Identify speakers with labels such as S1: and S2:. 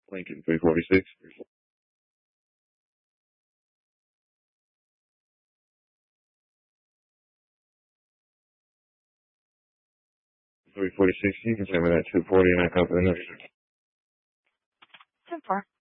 S1: Lincoln 346. 346, you can tell me that 240 and I copy the number.
S2: 10-4.